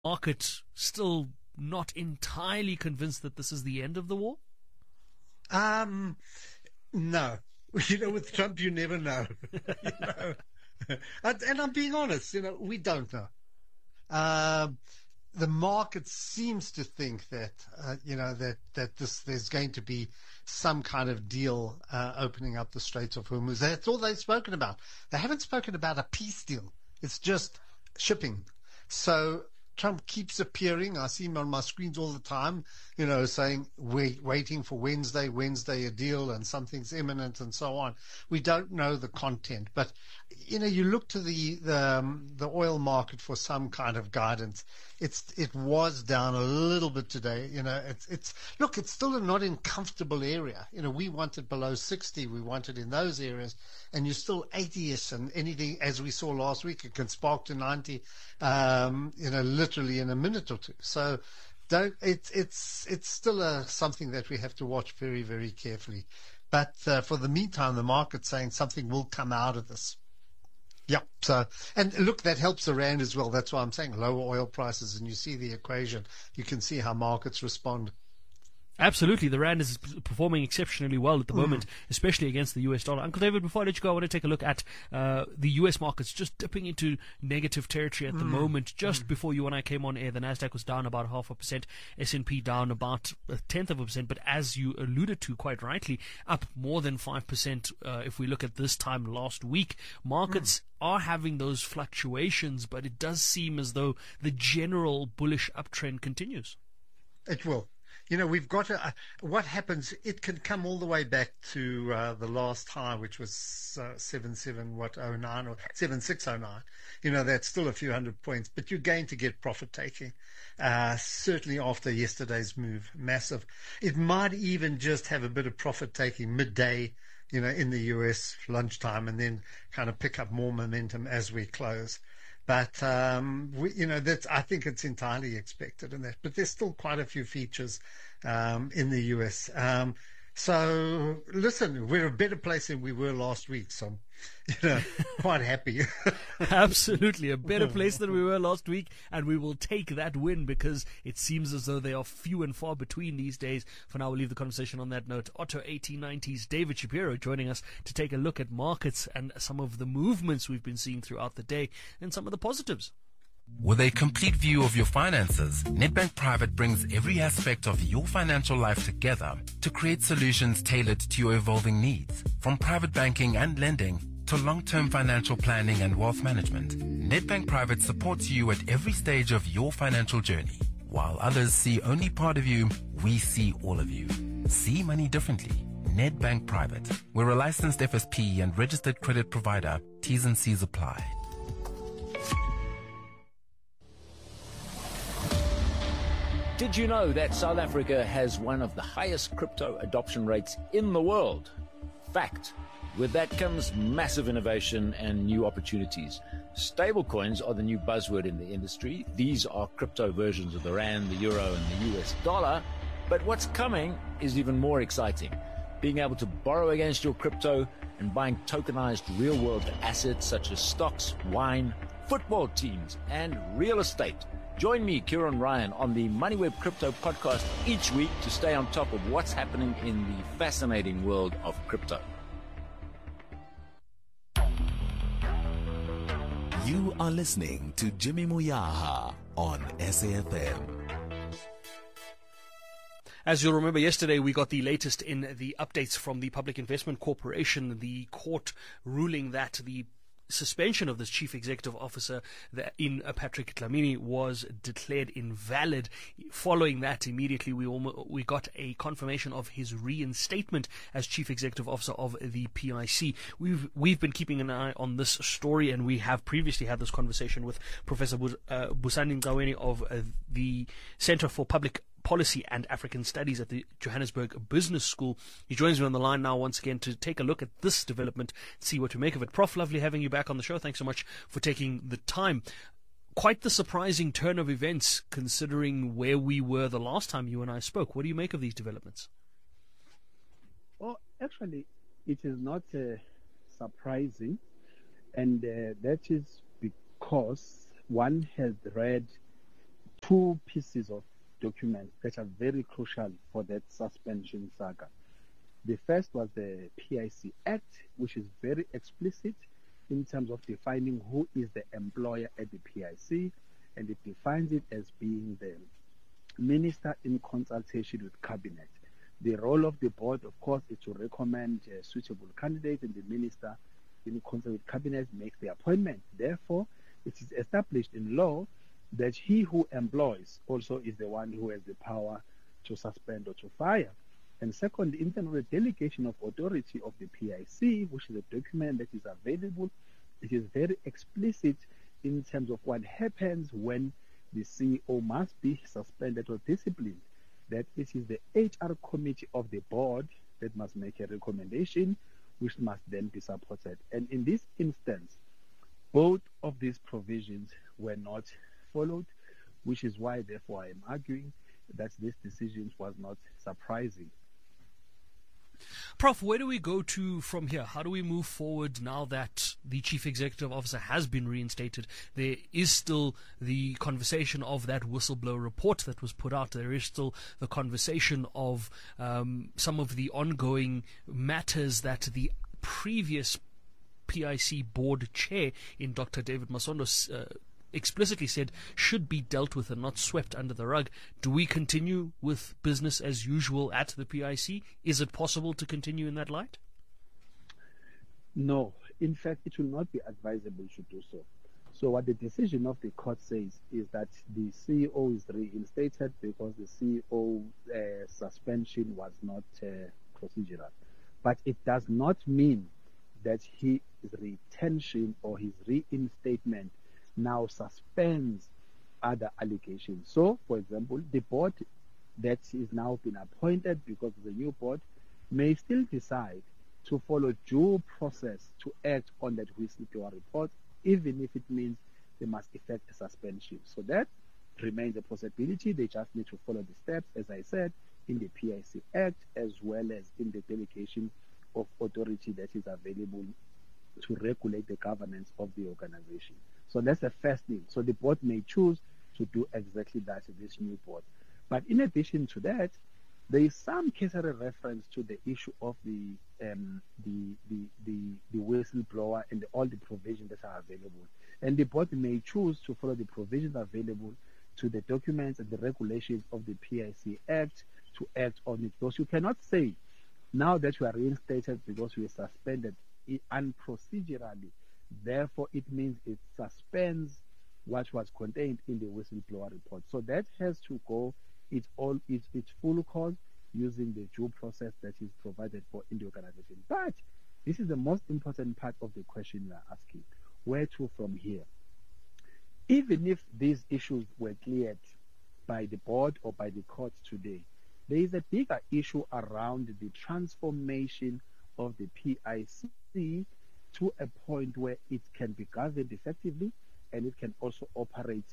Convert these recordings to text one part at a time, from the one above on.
market still not entirely convinced that this is the end of the war? Um, no. With Trump, you never know. you know, and I'm being honest. We don't know. Um, the market seems to think that there's going to be some kind of deal opening up the Straits of Hormuz. That's all they've spoken about. They haven't spoken about a peace deal. It's just shipping. So Trump keeps appearing. I see him on my screens all the time, saying waiting for Wednesday a deal, and something's imminent, and so on. We don't know the content, but you look to the oil market for some kind of guidance. It was down a little bit today. It's still not in comfortable area. We want it below 60. We want it in those areas, and you're still 80ish, and anything, as we saw last week, it can spark to 90. Literally in a minute or two. So it's still something that we have to watch very, very carefully. But for the meantime, the market's saying something will come out of this. Yeah. So, and look, that helps the rand as well. That's why I'm saying lower oil prices, and you see the equation. You can see how markets respond. Absolutely. The rand is performing exceptionally well at the moment, especially against the US dollar. Uncle David, before I let you go, I want to take a look at the US markets just dipping into negative territory at the moment. Just before you and I came on air, the Nasdaq was down about 0.5%, S&P down about 0.1%, but as you alluded to quite rightly, up more than 5% if we look at this time last week. Markets are having those fluctuations, but it does seem as though the general bullish uptrend continues. It will. We've got what happens, it can come all the way back to the last high, which was 7709 or 7609. That's still a few hundred points, but you're going to get profit taking. Certainly after yesterday's move, massive. It might even just have a bit of profit taking midday, in the US lunchtime, and then kind of pick up more momentum as we close. But that's, I think it's entirely expected in that. But there's still quite a few features in the US. So listen, we're a better place than we were last week. So, quite happy. Absolutely, a better place than we were last week, and we will take that win because it seems as though they are few and far between these days. For now, we'll leave the conversation on that note. Otto 1890's David Shapiro joining us to take a look at markets and some of the movements we've been seeing throughout the day and some of the positives. With a complete view of your finances, Nedbank Private brings every aspect of your financial life together to create solutions tailored to your evolving needs. From private banking and lending to long-term financial planning and wealth management, Nedbank Private supports you at every stage of your financial journey. While others see only part of you, we see all of you. See money differently. Nedbank Private. We're a licensed FSP and registered credit provider. T's and C's apply. Did you know that South Africa has one of the highest crypto adoption rates in the world? Fact. With that comes massive innovation and new opportunities. Stablecoins are the new buzzword in the industry. These are crypto versions of the rand, the euro, and the US dollar. But what's coming is even more exciting. Being able to borrow against your crypto and buying tokenized real-world assets such as stocks, wine, football teams, and real estate. Join me, Kieran Ryan, on the MoneyWeb Crypto podcast each week to stay on top of what's happening in the fascinating world of crypto. You are listening to Jimmy Moyaha on SAFM. As you'll remember, yesterday we got the latest in the updates from the Public Investment Corporation, the court ruling that the suspension of this chief executive officer in Patrick Dlamini was declared invalid. Following that, immediately we got a confirmation of his reinstatement as chief executive officer of the PIC. We've been keeping an eye on this story, and we have previously had this conversation with Professor Busani Ngqaweni of the Center for Public Policy and African Studies at the Johannesburg Business School. He joins me on the line now once again to take a look at this development, see what to make of it. Prof, lovely having you back on the show. Thanks so much for taking the time. Quite the surprising turn of events considering where we were the last time you and I spoke. What do you make of these developments? Well, actually, it is not surprising, and that is because one has read two pieces of documents that are very crucial for that suspension saga. The first was the PIC Act, which is very explicit in terms of defining who is the employer at the PIC, and it defines it as being the minister in consultation with cabinet. The role of the board, of course, is to recommend suitable candidates, and the minister in concert with cabinet makes the appointment. Therefore, it is established in law that he who employs also is the one who has the power to suspend or to fire. And second, in terms of the delegation of authority of the PIC, which is a document that is available, it is very explicit in terms of what happens when the CEO must be suspended or disciplined. That it is the HR committee of the board that must make a recommendation, which must then be supported. And in this instance, both of these provisions were not followed, which is why, therefore, I am arguing that this decision was not surprising. Prof, where do we go to from here? How do we move forward now that the Chief Executive Officer has been reinstated? There is still the conversation of that whistleblower report that was put out. There is still the conversation of some of the ongoing matters that the previous PIC board chair in Dr. David Masondo explicitly said should be dealt with and not swept under the rug. Do we continue with business as usual at the PIC? Is it possible to continue in that light? No. In fact, it will not be advisable to do so. So what the decision of the court says is that the CEO is reinstated because the CEO suspension was not procedural. But it does not mean that his retention or his reinstatement now suspends other allegations. So, for example, the board that is now been appointed because of the new board may still decide to follow due process to act on that whistleblower report, even if it means they must effect a suspension. So that remains a possibility. They just need to follow the steps, as I said, in the PIC Act, as well as in the delegation of authority that is available to regulate the governance of the organization. So that's the first thing. So the board may choose to do exactly that in this new board. But in addition to that, there is some cursory reference to the issue of the whistleblower and all the provisions that are available. And the board may choose to follow the provisions available to the documents and the regulations of the PIC Act to act on it. Because you cannot say, now that you are reinstated because you are suspended unprocedurally, therefore it means it suspends what was contained in the whistleblower report. So that has to go its full course using the due process that is provided for in the organization. But this is the most important part of the question you are asking. Where to from here? Even if these issues were cleared by the board or by the court today, there is a bigger issue around the transformation of the PIC to a point where it can be governed effectively and it can also operate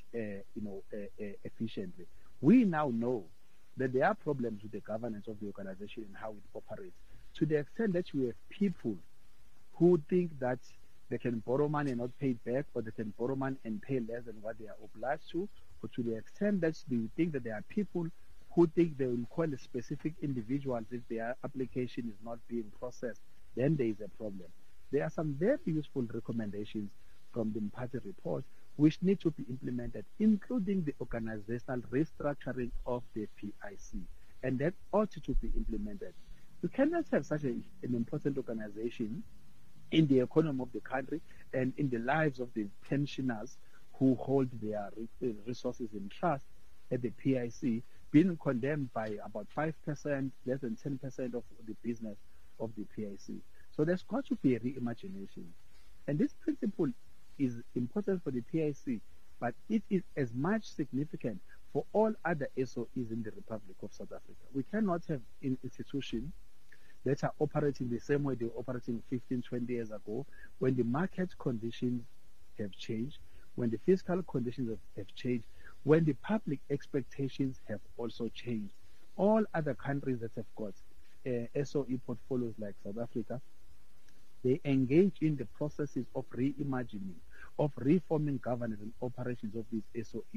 efficiently. We now know that there are problems with the governance of the organization and how it operates, to the extent that we have people who think that they can borrow money and not pay it back, or they can borrow money and pay less than what they are obliged to, or to the extent that they think that there are people who think they will call a specific individuals if their application is not being processed, then there is a problem. There are some very useful recommendations from the Mphathi report which need to be implemented, including the organizational restructuring of the PIC, and that ought to be implemented. You cannot have such an important organization in the economy of the country and in the lives of the pensioners who hold their resources in trust at the PIC being condemned by about 5%, less than 10% of the business of the PIC. So there's got to be a reimagination. And this principle is important for the PIC, but it is as much significant for all other SOEs in the Republic of South Africa. We cannot have institutions that are operating the same way they were operating 15, 20 years ago, when the market conditions have changed, when the fiscal conditions have changed, when the public expectations have also changed. All other countries that have got SOE portfolios like South Africa, they engage in the processes of reimagining, of reforming governance and operations of these SOEs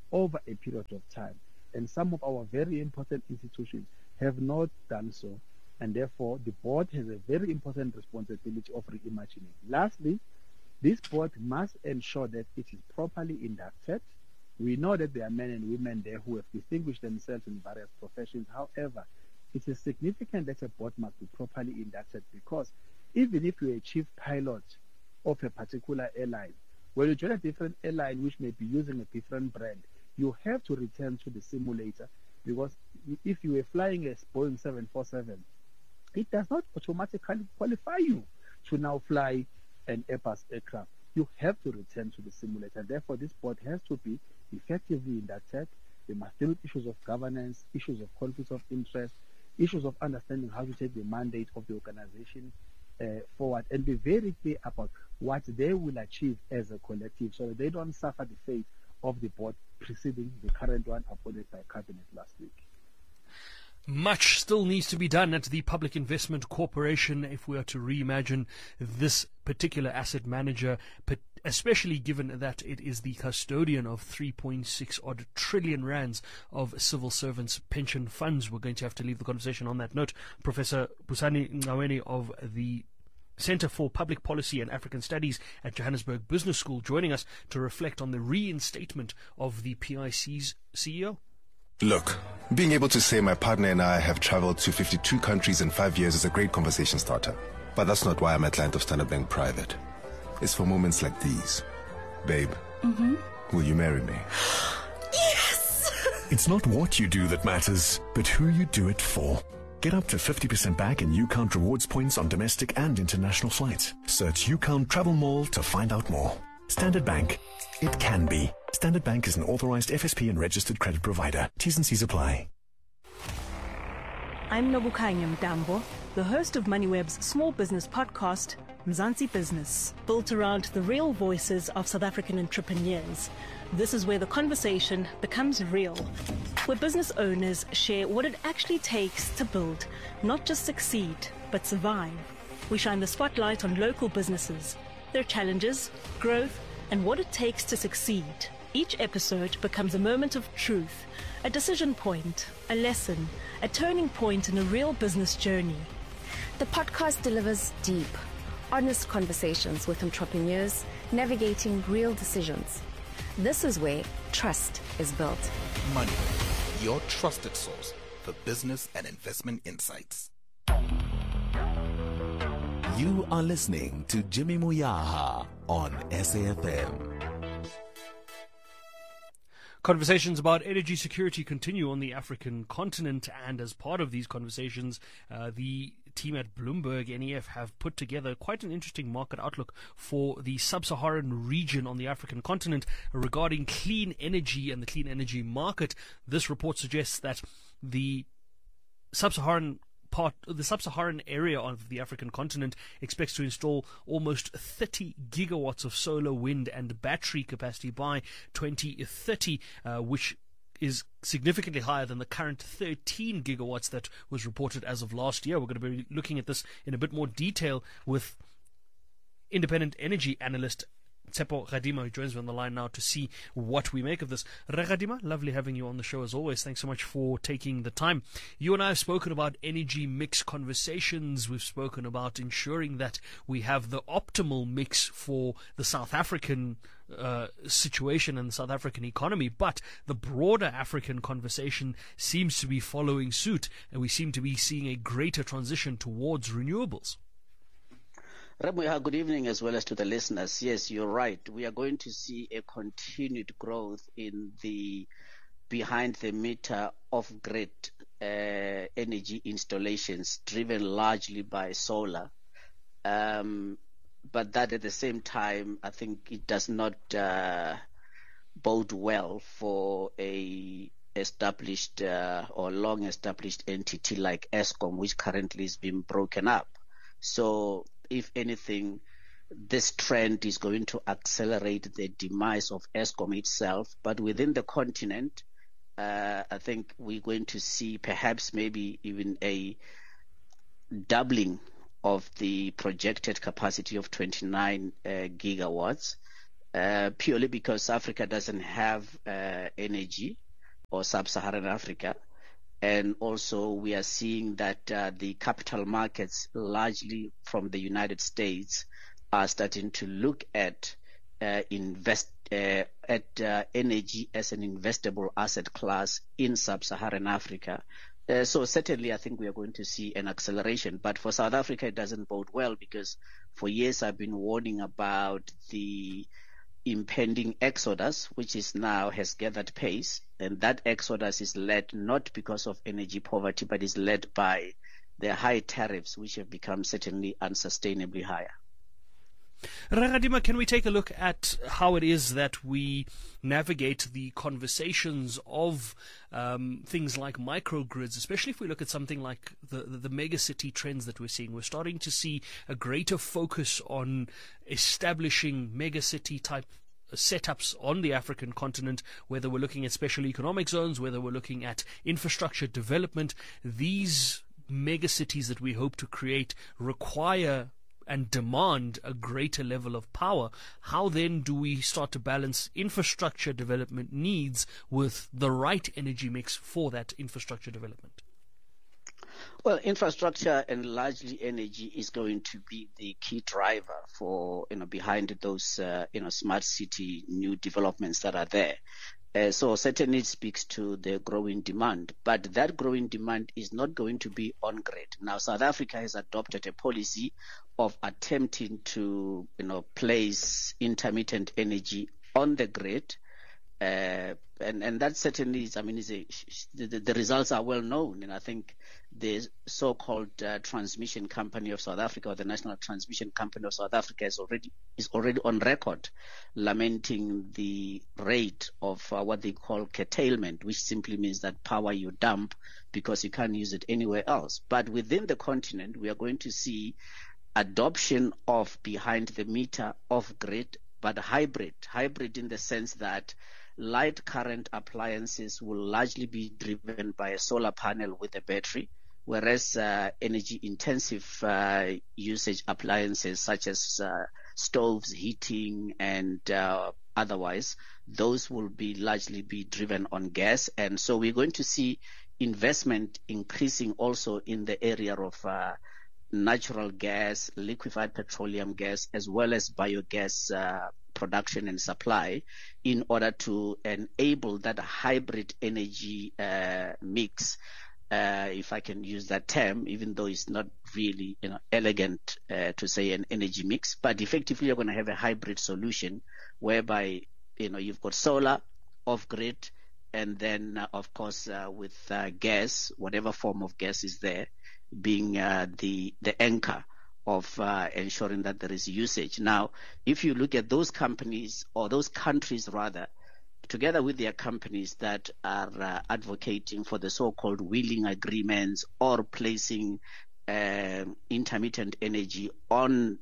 over a period of time. And some of our very important institutions have not done so. And therefore, the board has a very important responsibility of reimagining. Lastly, this board must ensure that it is properly inducted. We know that there are men and women there who have distinguished themselves in various professions. However, it is significant that a board must be properly inducted, because even if you're a chief pilot of a particular airline, when you join a different airline which may be using a different brand, you have to return to the simulator, because if you were flying a Boeing 747, it does not automatically qualify you to now fly an Airbus aircraft. You have to return to the simulator. Therefore, this board has to be effectively inducted. They must deal with issues of governance, issues of conflicts of interest, issues of understanding how to take the mandate of the organization forward, and be very clear about what they will achieve as a collective, so that they don't suffer the fate of the board preceding the current one appointed by Cabinet last week. Much still needs to be done at the Public Investment Corporation if we are to reimagine this particular asset manager, especially given that it is the custodian of 3.6 odd trillion rands of civil servants' pension funds. We're going to have to leave the conversation on that note. Professor Busani Ngqaweni of the Centre for Public Policy and African Studies at Johannesburg Business School joining us to reflect on the reinstatement of the PIC's CEO. Look, being able to say my partner and I have traveled to 52 countries in 5 years is a great conversation starter. But that's not why I'm a client of Standard Bank Private. It's for moments like these. Babe, will you marry me? Yes! It's not what you do that matters, but who you do it for. Get up to 50% back in UCount rewards points on domestic and international flights. Search UCount Travel Mall to find out more. Standard Bank. It can be. Standard Bank is an authorized FSP and registered credit provider. T's and C's apply. I'm Nobukanya Mdambo, the host of MoneyWeb's small business podcast, Mzansi Business, built around the real voices of South African entrepreneurs. This is where the conversation becomes real, where business owners share what it actually takes to build, not just succeed, but survive. We shine the spotlight on local businesses, their challenges, growth, and what it takes to succeed. Each episode becomes a moment of truth, a decision point, a lesson, a turning point in a real business journey. The podcast delivers deep, honest conversations with entrepreneurs navigating real decisions. This is where trust is built. Money, your trusted source for business and investment insights. You are listening to Jimmy Moyaha on SAFM. Conversations about energy security continue on the African continent, and as part of these conversations, the team at Bloomberg NEF have put together quite an interesting market outlook for the sub-Saharan region on the African continent regarding clean energy and the clean energy market. This report suggests that the sub-Saharan area of the African continent expects to install almost 30 gigawatts of solar, wind and battery capacity by 2030, which is significantly higher than the current 13 gigawatts that was reported as of last year. We're going to be looking at this in a bit more detail with independent energy analyst Tsepo Radima, who joins me on the line now to see what we make of this. Radima, lovely having you on the show as always. Thanks so much for taking the time. You and I have spoken about energy mix conversations. We've spoken about ensuring that we have the optimal mix for the South African situation and the South African economy, but the broader African conversation seems to be following suit, and we seem to be seeing a greater transition towards renewables. Ramuya, good evening as well as to the listeners. Yes, you're right. We are going to see a continued growth in the behind-the-meter off-grid energy installations driven largely by solar. But that at the same time, I think it does not bode well for a established or long-established entity like Eskom, which currently is being broken up. So if anything, this trend is going to accelerate the demise of Eskom itself. But within the continent, I think we're going to see perhaps maybe even a doubling of the projected capacity of 29 gigawatts. purely because Africa doesn't have energy, or sub-Saharan Africa. And also we are seeing that the capital markets, largely from the United States, are starting to look at energy as an investable asset class in sub-Saharan Africa. So certainly I think we are going to see an acceleration. But for South Africa, it doesn't bode well, because for years I've been warning about the impending exodus, which is now has gathered pace. And that exodus is led not because of energy poverty, but is led by the high tariffs, which have become certainly unsustainably higher. Ragadima, can we take a look at how it is that we navigate the conversations of things like microgrids, especially if we look at something like the megacity trends that we're seeing? We're starting to see a greater focus on establishing megacity type setups on the African continent, whether we're looking at special economic zones, whether we're looking at infrastructure development. These megacities that we hope to create require and demand a greater level of power. How then do we start to balance infrastructure development needs with the right energy mix for that infrastructure development? Well, infrastructure and largely energy is going to be the key driver for, behind those, smart city new developments that are there. So certainly it speaks to the growing demand, but that growing demand is not going to be on grid. Now, South Africa has adopted a policy of attempting to, place intermittent energy on the grid. And that certainly is, the results are well known. And I think the so-called transmission company of South Africa, or the National Transmission Company of South Africa, is already on record lamenting the rate of what they call curtailment, which simply means that power you dump because you can't use it anywhere else. But within the continent, we are going to see adoption of behind the meter, off grid, but hybrid in the sense that light current appliances will largely be driven by a solar panel with a battery, whereas energy intensive usage appliances such as stoves, heating, and otherwise, those will be largely be driven on gas. And so we're going to see investment increasing also in the area of natural gas, liquefied petroleum gas, as well as biogas production and supply, in order to enable that hybrid energy mix, if I can use that term, even though it's not really elegant to say an energy mix, but effectively you're going to have a hybrid solution whereby you've got solar, off grid, and then of course with gas, whatever form of gas is there, being the anchor of ensuring that there is usage. Now, if you look at those companies, or those countries rather, together with their companies that are advocating for the so-called wheeling agreements or placing intermittent energy on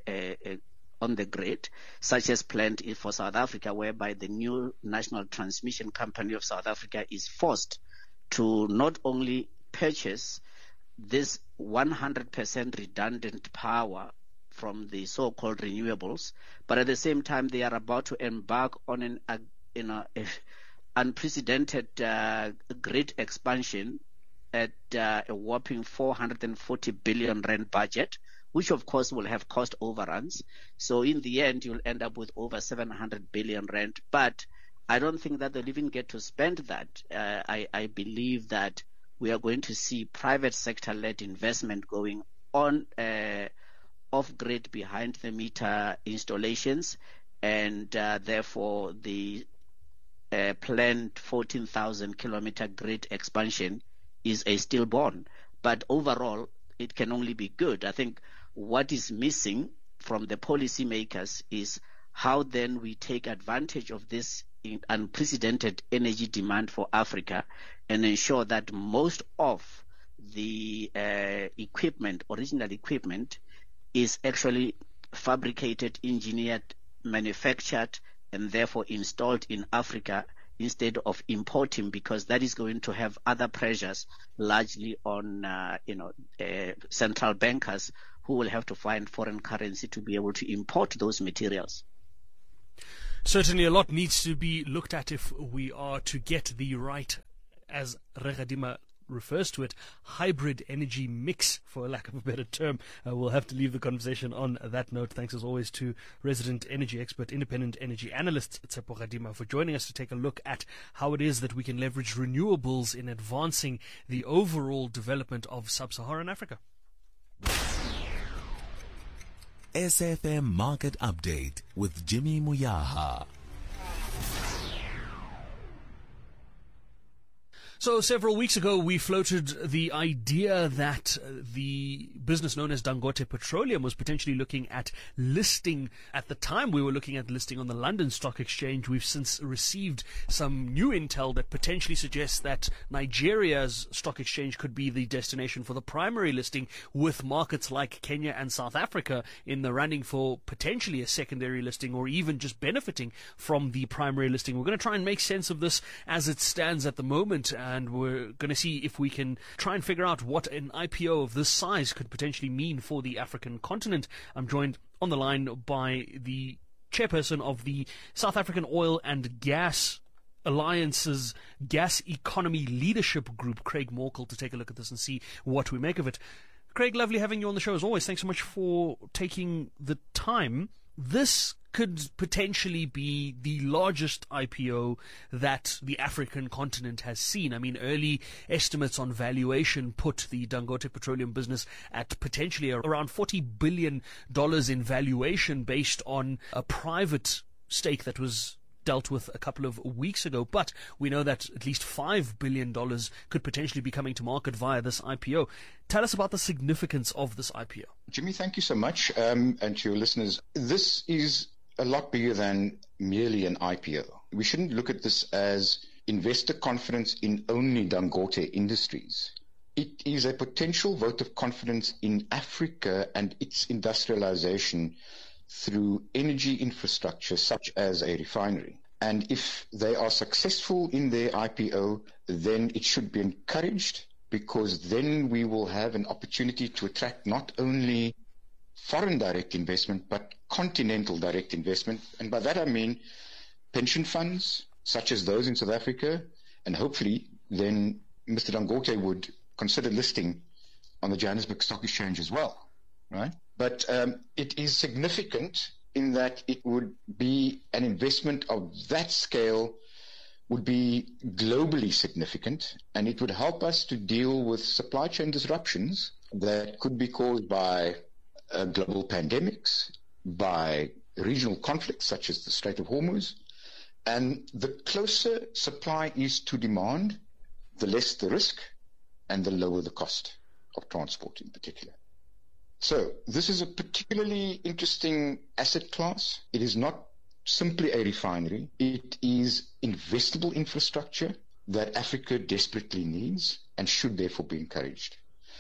the grid, such as planned for South Africa, whereby the new National Transmission Company of South Africa is forced to not only purchase this 100% redundant power from the so-called renewables, but at the same time they are about to embark on an unprecedented grid expansion at a whopping 440 billion rand budget, which of course will have cost overruns. So in the end, you'll end up with over 700 billion rand. But I don't think that they'll even get to spend that. I believe that we are going to see private sector-led investment going on off-grid behind-the-meter installations, and therefore the planned 14,000-kilometer grid expansion is a stillborn. But overall, it can only be good. I think what is missing from the policymakers is how then we take advantage of this unprecedented energy demand for Africa and ensure that most of the original equipment is actually fabricated, engineered, manufactured, and therefore installed in Africa instead of importing, because that is going to have other pressures, largely on central bankers who will have to find foreign currency to be able to import those materials. Certainly a lot needs to be looked at if we are to get the right, as Regadima refers to it, hybrid energy mix, for lack of a better term. We'll have to leave the conversation on that note. Thanks as always to resident energy expert, independent energy analyst Tshepo Regadima for joining us to take a look at how it is that we can leverage renewables in advancing the overall development of sub-Saharan Africa. SFM Market Update with Jimmy Muyaha. So several weeks ago, we floated the idea that the business known as Dangote Petroleum was potentially looking at listing. At the time, we were looking at listing on the London Stock Exchange. We've since received some new intel that potentially suggests that Nigeria's stock exchange could be the destination for the primary listing, with markets like Kenya and South Africa in the running for potentially a secondary listing, or even just benefiting from the primary listing. We're going to try and make sense of this as it stands at the moment, and we're going to see if we can try and figure out what an IPO of this size could potentially mean for the African continent. I'm joined on the line by the chairperson of the South African Oil and Gas Alliance's Gas Economy Leadership Group, Craig Morkel, to take a look at this and see what we make of it. Craig, lovely having you on the show as always. Thanks so much for taking the time. This could potentially be the largest IPO that the African continent has seen. I mean, early estimates on valuation put the Dangote Petroleum business at potentially around $40 billion in valuation based on a private stake that was dealt with a couple of weeks ago. But we know that at least $5 billion could potentially be coming to market via this IPO. Tell us about the significance of this IPO. Jimmy, thank you so much. And to your listeners, this is a lot bigger than merely an IPO. We shouldn't look at this as investor confidence in only Dangote Industries. It is a potential vote of confidence in Africa and its industrialization through energy infrastructure such as a refinery. And if they are successful in their IPO, then it should be encouraged, because then we will have an opportunity to attract not only foreign direct investment, but continental direct investment. And by that I mean pension funds, such as those in South Africa, and hopefully then Mr. Dangote would consider listing on the Johannesburg Stock Exchange as well, right? But it is significant in that it would be an investment of that scale, would be globally significant, and it would help us to deal with supply chain disruptions that could be caused by global pandemics, by regional conflicts such as the Strait of Hormuz. And the closer supply is to demand, the less the risk and the lower the cost of transport in particular. So this is a particularly interesting asset class. It is not simply a refinery. It is investable infrastructure that Africa desperately needs and should therefore be encouraged.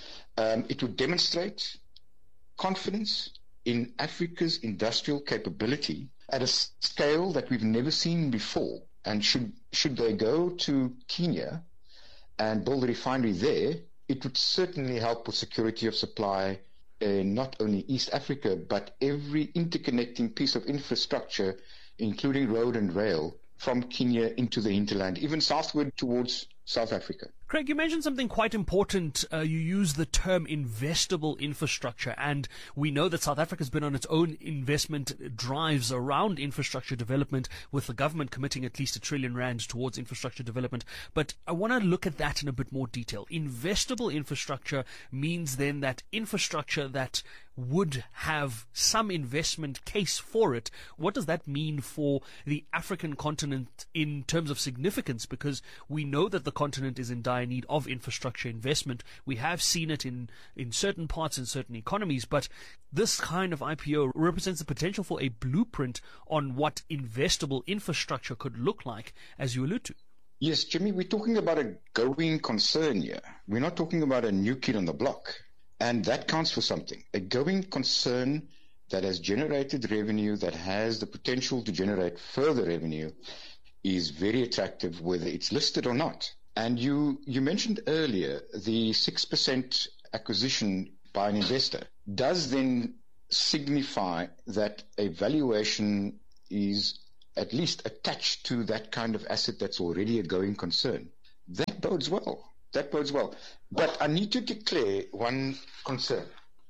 It would demonstrate confidence in Africa's industrial capability at a scale that we've never seen before. And should they go to Kenya and build a refinery there, it would certainly help with security of supply in not only East Africa, but every interconnecting piece of infrastructure, including road and rail, from Kenya into the hinterland, even southward towards South Africa. Craig, you mentioned something quite important. You use the term investable infrastructure, and we know that South Africa's been on its own investment drives around infrastructure development, with the government committing at least R1 trillion towards infrastructure development. But I want to look at that in a bit more detail. Investable infrastructure means then that infrastructure that would have some investment case for it. What does that mean for the African continent in terms of significance? Because we know that the continent is in dire need of infrastructure investment. We have seen it in certain parts, in certain economies, but this kind of IPO represents the potential for a blueprint on what investable infrastructure could look like, as you allude to. Yes, Jimmy, we're talking about a going concern here. We're not talking about a new kid on the block. And that counts for something. A going concern that has generated revenue, that has the potential to generate further revenue, is very attractive, whether it's listed or not. And you mentioned earlier the 6% acquisition by an investor does then signify that a valuation is at least attached to that kind of asset that's already a going concern. That bodes well. That bodes well. But I need to declare one concern.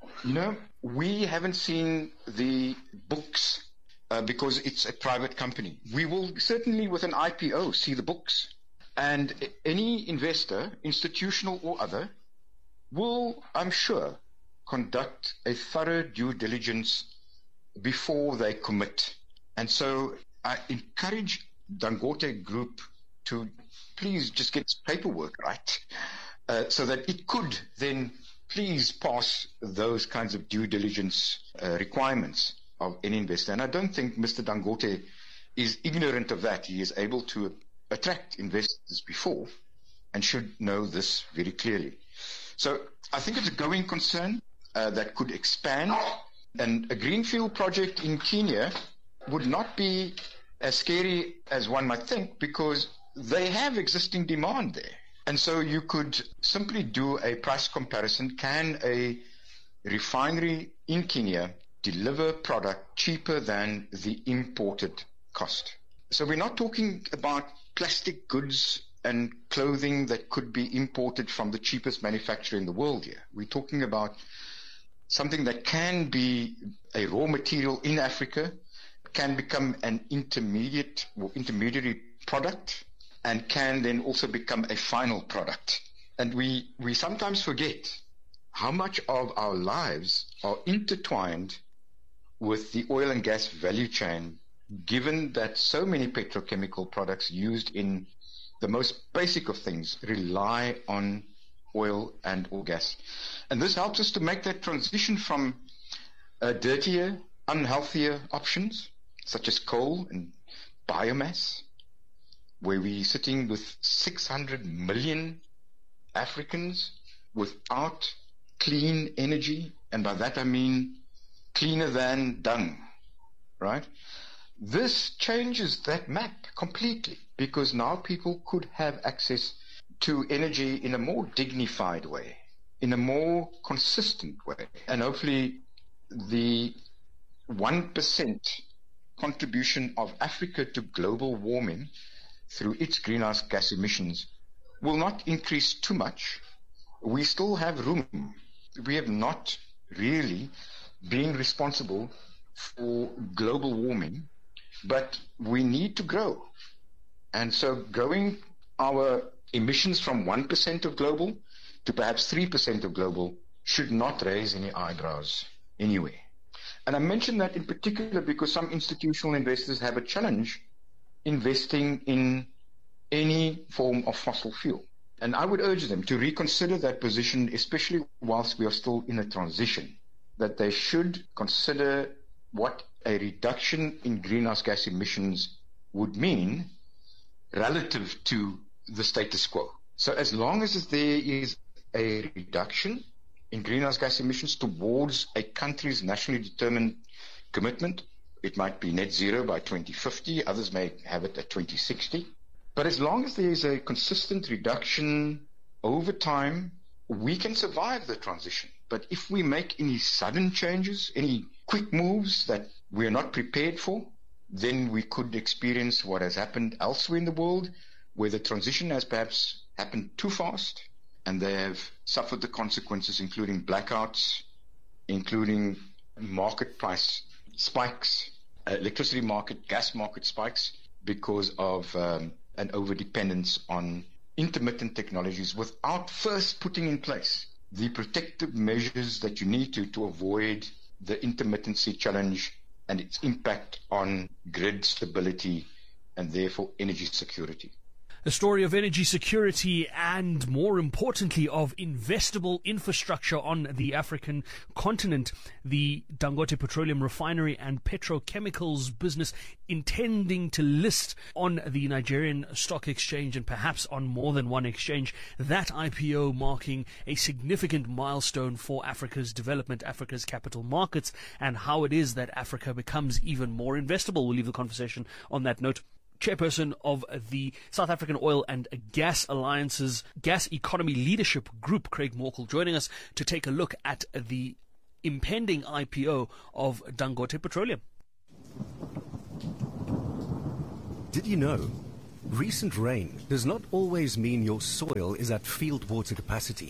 We haven't seen the books because it's a private company. We will certainly, with an IPO, see the books. And any investor, institutional or other, will, I'm sure, conduct a thorough due diligence before they commit. And so I encourage Dangote Group to please just get its paperwork right, so that it could then please pass those kinds of due diligence requirements of any investor. And I don't think Mr. Dangote is ignorant of that. He is able to attract investors before and should know this very clearly. So I think it's a going concern that could expand. And a greenfield project in Kenya would not be as scary as one might think, because they have existing demand there. And so you could simply do a price comparison. Can a refinery in Kenya deliver product cheaper than the imported cost? So we're not talking about plastic goods and clothing that could be imported from the cheapest manufacturer in the world here. We're talking about something that can be a raw material in Africa, can become an intermediary product, and can then also become a final product. And we sometimes forget how much of our lives are intertwined with the oil and gas value chain, given that so many petrochemical products used in the most basic of things rely on oil and or gas. And this helps us to make that transition from dirtier, unhealthier options, such as coal and biomass, where we're sitting with 600 million Africans without clean energy, and by that I mean cleaner than dung, right? This changes that map completely, because now people could have access to energy in a more dignified way, in a more consistent way. And hopefully the 1% contribution of Africa to global warming through its greenhouse gas emissions will not increase too much. We still have room. We have not really been responsible for global warming, but we need to grow. And so growing our emissions from 1% of global to perhaps 3% of global should not raise any eyebrows anyway. And I mention that in particular because some institutional investors have a challenge investing in any form of fossil fuel. And I would urge them to reconsider that position, especially whilst we are still in a transition, that they should consider what a reduction in greenhouse gas emissions would mean relative to the status quo. So as long as there is a reduction in greenhouse gas emissions towards a country's nationally determined commitment, it might be net zero by 2050, others may have it at 2060. But as long as there is a consistent reduction over time, we can survive the transition. But if we make any sudden changes, any quick moves that we're not prepared for, then we could experience what has happened elsewhere in the world, where the transition has perhaps happened too fast, and they have suffered the consequences, including blackouts, including market price spikes, electricity market, gas market spikes, because of an overdependence on intermittent technologies without first putting in place the protective measures that you need to avoid the intermittency challenge and its impact on grid stability and therefore energy security. A story of energy security and, more importantly, of investable infrastructure on the African continent. The Dangote Petroleum Refinery and Petrochemicals business intending to list on the Nigerian Stock Exchange and perhaps on more than one exchange. That IPO marking a significant milestone for Africa's development, Africa's capital markets, and how it is that Africa becomes even more investable. We'll leave the conversation on that note. Chairperson of the South African Oil and Gas Alliance's Gas Economy Leadership Group, Craig Morkel, joining us to take a look at the impending IPO of Dangote Petroleum. Did you know? Recent rain does not always mean your soil is at field water capacity.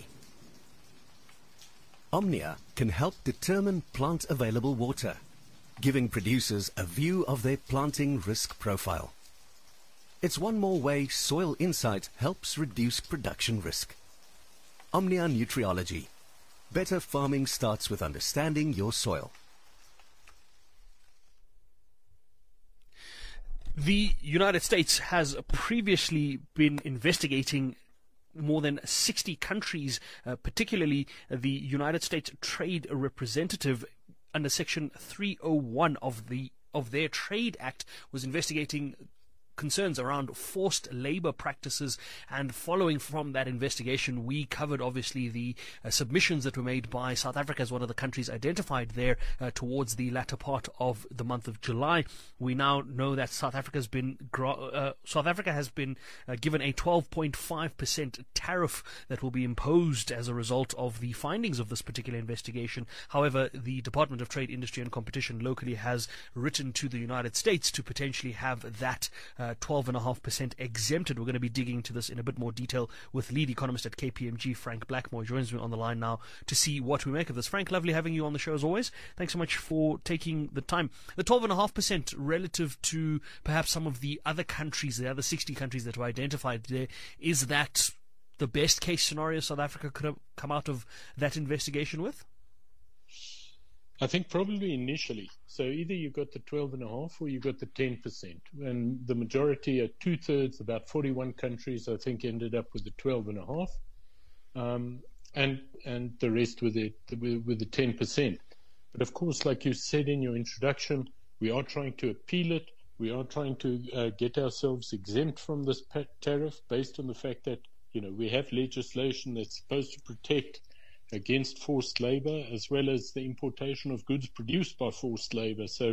Omnia can help determine plant available water, giving producers a view of their planting risk profile. It's one more way Soil Insight helps reduce production risk. Omnia Nutriology. Better farming starts with understanding your soil. The United States has previously been investigating more than 60 countries, particularly the United States Trade Representative under Section 301 of their Trade Act was investigating concerns around forced labor practices, and following from that investigation, we covered obviously the submissions that were made by South Africa as one of the countries identified there towards the latter part of the month of July. We now know that South Africa has been given a 12.5% tariff that will be imposed as a result of the findings of this particular investigation. However, the Department of Trade, Industry and Competition locally has written to the United States to potentially have that 12.5% exempted. We're going to be digging into this in a bit more detail with lead economist at KPMG, Frank Blackmore, joins me on the line now to see what we make of this. Frank, lovely having you on the show as always. Thanks so much for taking the time. The 12.5% relative to perhaps some of the other countries, the other 60 countries that were identified there, is that the best case scenario South Africa could have come out of that investigation with? I think probably initially. So either you got the 12.5 or you got the 10%. And the majority, 2/3, about 41 countries, I think, ended up with the 12.5, and the rest with the 10%. But of course, like you said in your introduction, we are trying to appeal it. We are trying to get ourselves exempt from this tariff based on the fact that, we have legislation that's supposed to protect against forced labor, as well as the importation of goods produced by forced labor. So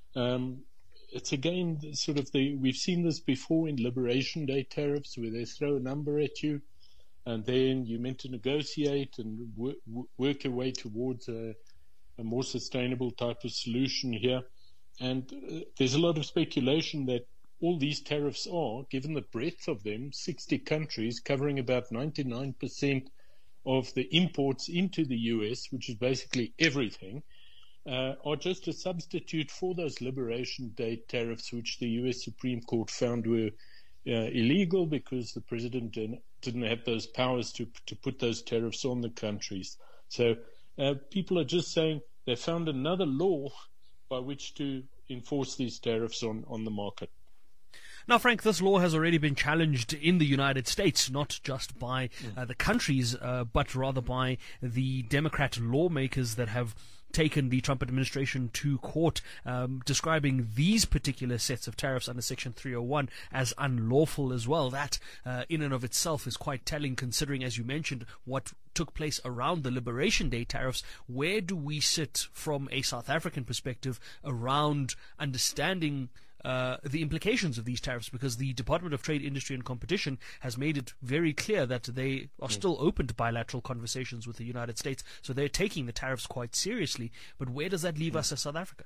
it's again sort of we've seen this before in Liberation Day tariffs, where they throw a number at you and then you're meant to negotiate and work your way towards a more sustainable type of solution here. And there's a lot of speculation that all these tariffs are, given the breadth of them, 60 countries covering about 99% of the imports into the US, which is basically everything, are just a substitute for those Liberation Day tariffs, which the US Supreme Court found were illegal because the president didn't have those powers to put those tariffs on the countries. So people are just saying they found another law by which to enforce these tariffs on the market. Now, Frank, this law has already been challenged in the United States, not just by the countries, but rather by the Democrat lawmakers that have taken the Trump administration to court, describing these particular sets of tariffs under Section 301 as unlawful as well. That, in and of itself, is quite telling, considering, as you mentioned, what took place around the Liberation Day tariffs. Where do we sit from a South African perspective around understanding the implications of these tariffs, because the Department of Trade, Industry and Competition has made it very clear that they are still open to bilateral conversations with the United States, so they're taking the tariffs quite seriously. But where does that leave us as South Africa?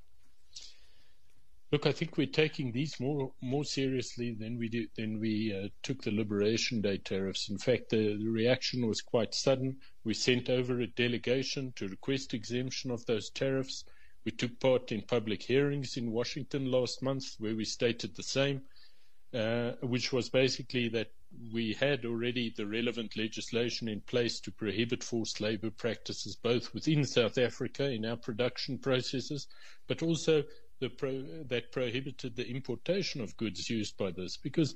Look, I think we're taking these more seriously than we took the Liberation Day tariffs. In fact, the reaction was quite sudden. We sent over a delegation to request exemption of those tariffs. We took part in public hearings in Washington last month where we stated the same, which was basically that we had already the relevant legislation in place to prohibit forced labor practices, both within South Africa in our production processes, but also that prohibited the importation of goods used by this. Because,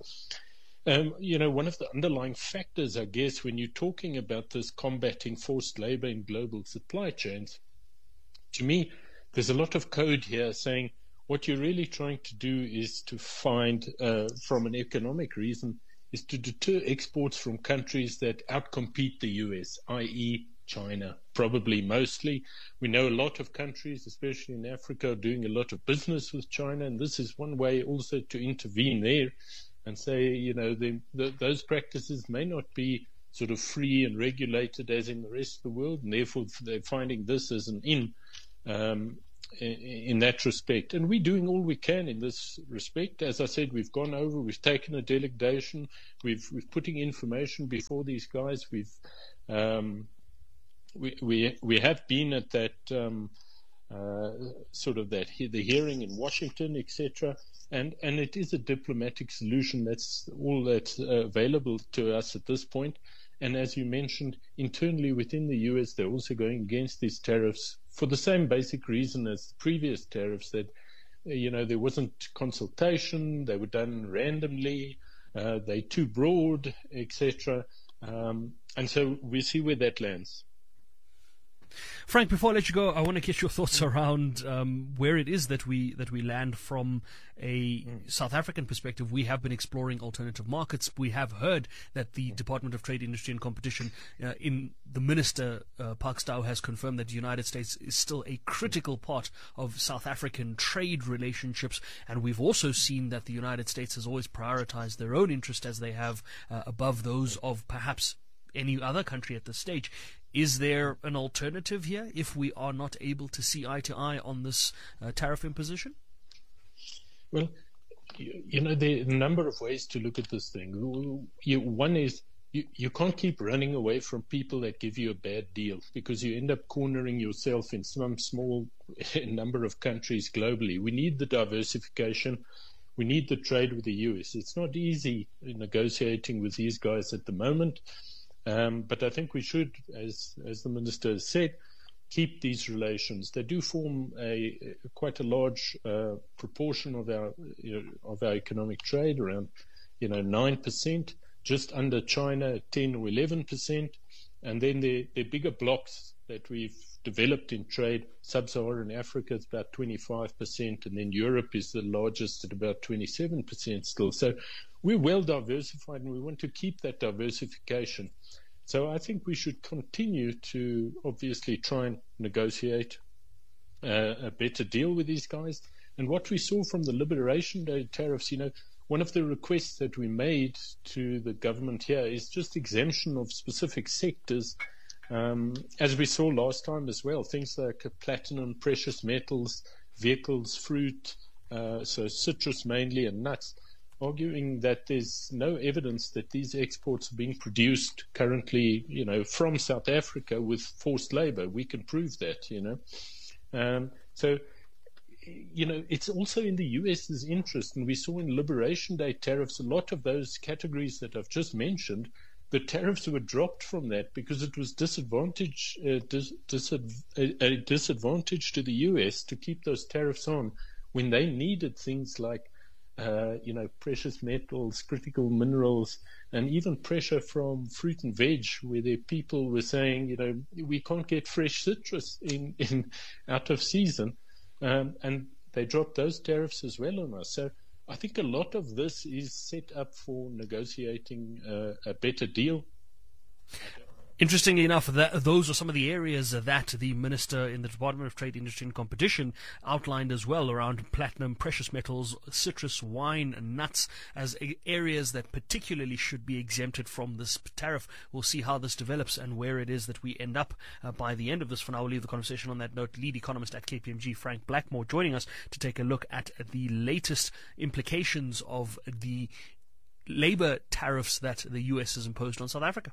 one of the underlying factors, I guess, when you're talking about this combating forced labor in global supply chains, to me, there's a lot of code here saying what you're really trying to do is to find, from an economic reason, is to deter exports from countries that outcompete the US, i.e. China, probably mostly. We know a lot of countries, especially in Africa, are doing a lot of business with China, and this is one way also to intervene there and say, those practices may not be sort of free and regulated as in the rest of the world, and therefore they're finding this as an that respect. And we're doing all we can in this respect. As I said, we've gone over, we've taken a delegation, we're putting information before these guys. We have been at that the hearing in Washington, etc. And it is a diplomatic solution. That's all that's available to us at this point. And as you mentioned, internally within the US, they're also going against these tariffs for the same basic reason as the previous tariffs, that, there wasn't consultation, they were done randomly, they're too broad, etc. And so we see where that lands. Frank, before I let you go, I want to get your thoughts around where it is that we land from a South African perspective. We have been exploring alternative markets. We have heard that the Department of Trade, Industry and Competition, in the Minister, Park Stow, has confirmed that the United States is still a critical part of South African trade relationships. And we've also seen that the United States has always prioritized their own interest, as they have, above those of perhaps any other country at this stage. Is there an alternative here if we are not able to see eye to eye on this tariff imposition? Well, there are a number of ways to look at this thing. One is you can't keep running away from people that give you a bad deal, because you end up cornering yourself in some small number of countries globally. We need the diversification. We need the trade with the US. It's not easy negotiating with these guys at the moment. But I think we should, as the Minister has said, keep these relations. They do form quite a large proportion of our economic trade, around 9%, just under China at 10 or 11%, and then the bigger blocks that we've developed in trade. Sub-Saharan Africa is about 25%, and then Europe is the largest at about 27% still. So we're well diversified, and we want to keep that diversification. So I think we should continue to obviously try and negotiate a better deal with these guys. And what we saw from the Liberation Day tariffs, one of the requests that we made to the government here is just exemption of specific sectors, as we saw last time as well, things like platinum, precious metals, vehicles, fruit, so citrus mainly, and nuts, arguing that there's no evidence that these exports are being produced currently, from South Africa with forced labor. We can prove that, So, it's also in the US's interest, and we saw in Liberation Day tariffs, a lot of those categories that I've just mentioned, the tariffs were dropped from that because it was a disadvantage to the US to keep those tariffs on when they needed things like precious metals, critical minerals, and even pressure from fruit and veg, where their people were saying, we can't get fresh citrus in out of season, and they dropped those tariffs as well on us. So I think a lot of this is set up for negotiating a better deal. Interestingly enough, those are some of the areas that the Minister in the Department of Trade, Industry and Competition outlined as well, around platinum, precious metals, citrus, wine, and nuts, as areas that particularly should be exempted from this tariff. We'll see how this develops and where it is that we end up by the end of this. For now, we'll leave the conversation on that note. Lead economist at KPMG, Frank Blackmore, joining us to take a look at the latest implications of the labor tariffs that the US has imposed on South Africa.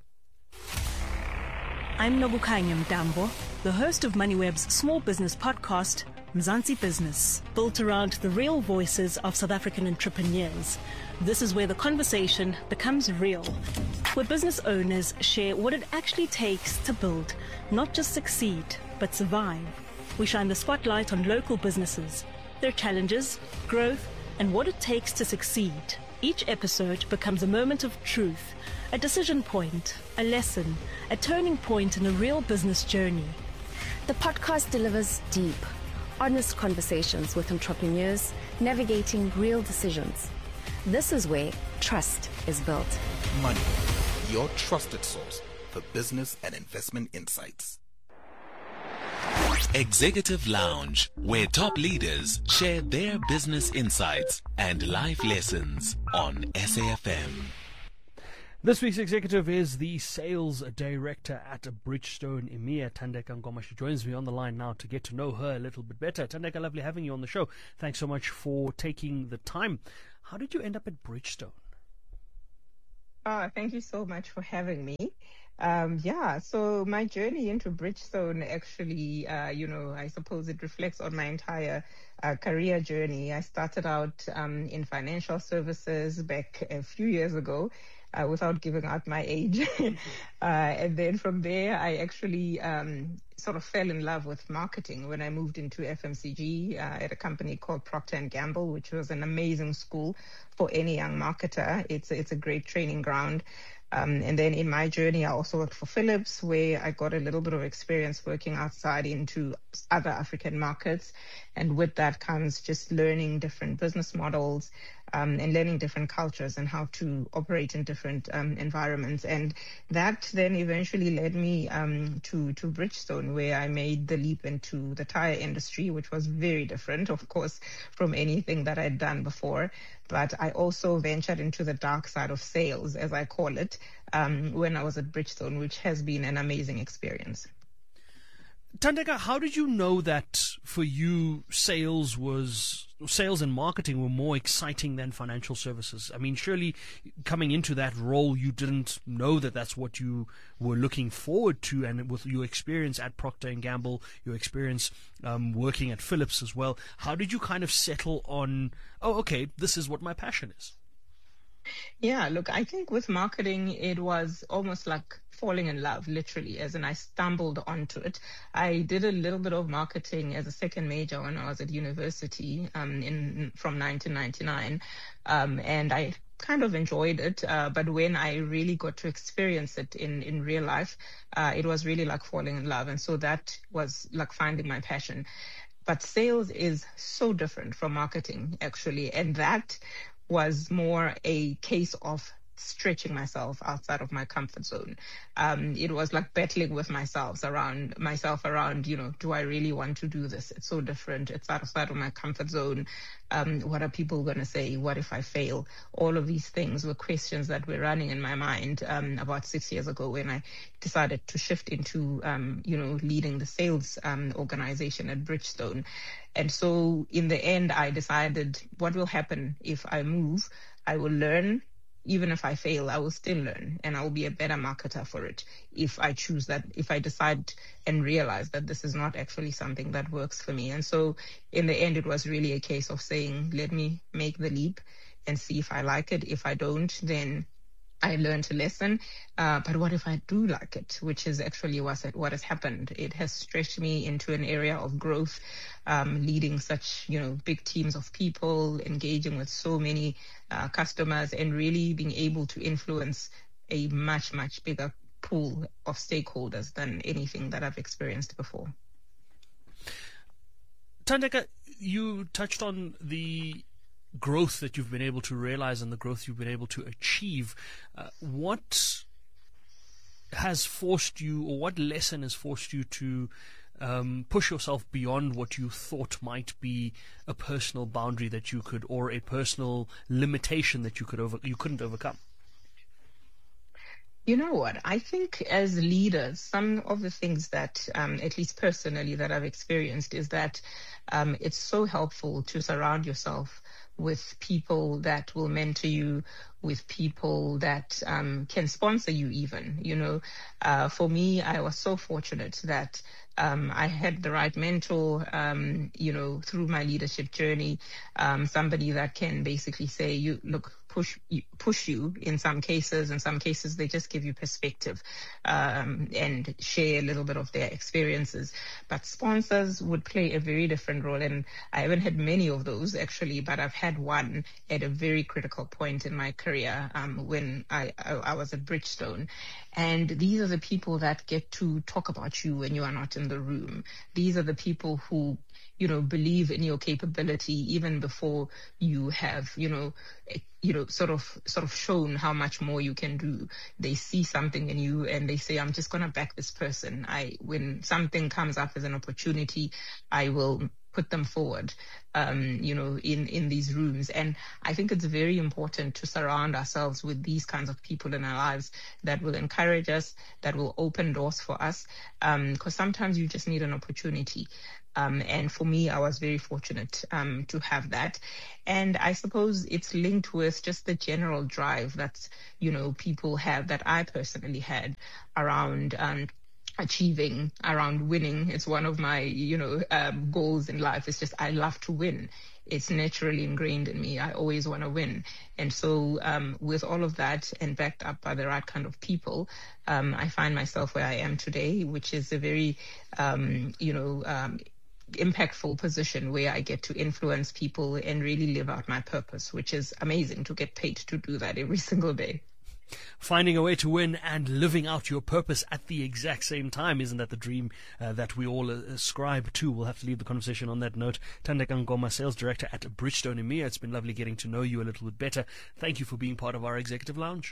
I'm Nobukanya Mdambo, the host of MoneyWeb's small business podcast, Mzansi Business, built around the real voices of South African entrepreneurs. This is where the conversation becomes real, where business owners share what it actually takes to build, not just succeed, but survive. We shine the spotlight on local businesses, their challenges, growth, and what it takes to succeed. Each episode becomes a moment of truth, a decision point, a lesson, a turning point in a real business journey. The podcast delivers deep, honest conversations with entrepreneurs navigating real decisions. This is where trust is built. Money, your trusted source for business and investment insights. Executive Lounge, where top leaders share their business insights and life lessons on SAFM. This week's executive is the sales director at Bridgestone EMEA, Thandeka Ngoma. She joins me on the line now to get to know her a little bit better. Thandeka, lovely having you on the show. Thanks so much for taking the time. How did you end up at Bridgestone? Oh, thank you so much for having me. So my journey into Bridgestone actually, I suppose it reflects on my entire career journey. I started out in financial services back a few years ago, without giving out my age. And then from there, I actually sort of fell in love with marketing when I moved into FMCG at a company called Procter & Gamble, which was an amazing school for any young marketer. It's a great training ground. And then in my journey, I also worked for Philips, where I got a little bit of experience working outside into other African markets. And with that comes just learning different business models and learning different cultures and how to operate in different environments. And that then eventually led me to Bridgestone, where I made the leap into the tire industry, which was very different, of course, from anything that I'd done before. But I also ventured into the dark side of sales, as I call it, when I was at Bridgestone, which has been an amazing experience. Thandeka, how did you know that for you sales and marketing were more exciting than financial services? I mean, surely coming into that role, you didn't know that that's what you were looking forward to, and with your experience at Procter & Gamble, your experience working at Philips as well, how did you kind of settle on, this is what my passion is? Yeah, look, I think with marketing, it was almost like falling in love, literally, as in I stumbled onto it. I did a little bit of marketing as a second major when I was at university from 1999, and I kind of enjoyed it. But when I really got to experience it in real life, it was really like falling in love. And so that was like finding my passion. But sales is so different from marketing, actually. And that was more a case of stretching myself outside of my comfort zone. It was like battling with myself around, do I really want to do this? It's so different. It's outside of my comfort zone. What are people going to say? What if I fail? All of these things were questions that were running in my mind about 6 years ago when I decided to shift into, leading the sales organization at Bridgestone. And so in the end, I decided what will happen if I move? I will learn. Even if I fail, I will still learn, and I will be a better marketer for it if I choose that, if I decide and realize that this is not actually something that works for me. And so in the end, it was really a case of saying, let me make the leap and see if I like it. If I don't, then I learned a lesson. But what if I do like it, which is actually what has happened. It has stretched me into an area of growth, leading such, big teams of people, engaging with so many customers, and really being able to influence a much, much bigger pool of stakeholders than anything that I've experienced before. Thandeka, you touched on the growth that you've been able to realize and the growth you've been able to achieve. What has forced you, or what lesson has forced you to push yourself beyond what you thought might be a personal boundary that you could, or a personal limitation that you couldn't overcome? You know what? I think as leaders, some of the things that, at least personally, that I've experienced is that it's so helpful to surround yourself with people that will mentor you, with people that can sponsor you even. For me, I was so fortunate that I had the right mentor, through my leadership journey, somebody that can basically say, push you in some cases. In some cases, they just give you perspective and share a little bit of their experiences. But sponsors would play a very different role. And I haven't had many of those, actually, but I've had one at a very critical point in my career when I was at Bridgestone. And these are the people that get to talk about you when you are not in the room. These are the people who, believe in your capability even before you have, sort of shown how much more you can do. They see something in you and they say, I'm just going to back this person. When something comes up as an opportunity, I will put them forward, in these rooms. And I think it's very important to surround ourselves with these kinds of people in our lives that will encourage us, that will open doors for us, because sometimes you just need an opportunity. And for me, I was very fortunate to have that. And I suppose it's linked with just the general drive that, people have, that I personally had around achieving, around winning. It's one of my, goals in life. It's just I love to win. It's naturally ingrained in me. I always want to win. And so with all of that and backed up by the right kind of people, I find myself where I am today, which is a very, impactful position where I get to influence people and really live out my purpose, which is amazing to get paid to do that every single day. Finding a way to win and living out your purpose at the exact same time. Isn't that the dream that we all ascribe to? We'll have to leave the conversation on that note. Thandeka Ngoma, Sales Director at Bridgestone EMEA. It's been lovely getting to know you a little bit better. Thank you for being part of our Executive Lounge.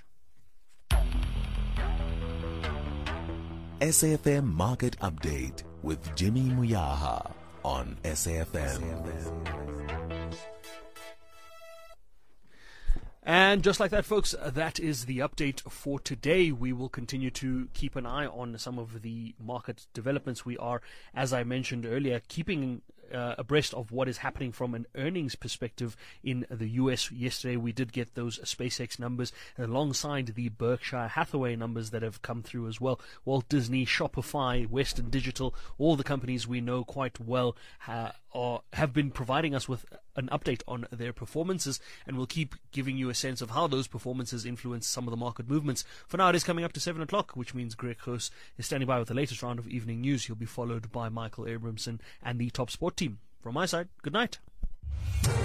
SAFM Market Update with Jimmy Muyaha on SAFM. And just like that, folks, that is the update for today. We will continue to keep an eye on some of the market developments. We are, as I mentioned earlier, keeping abreast of what is happening from an earnings perspective in the US. Yesterday we did get those SpaceX numbers alongside the Berkshire Hathaway numbers that have come through as well. Walt Disney, Shopify, Western Digital, all the companies we know quite well have been providing us with an update on their performances, and we'll keep giving you a sense of how those performances influence some of the market movements. For now, it is coming up to 7 o'clock, which means Greg Gross is standing by with the latest round of evening news. He'll be followed by Michael Abramson and the Top Sport team. From my side, good night.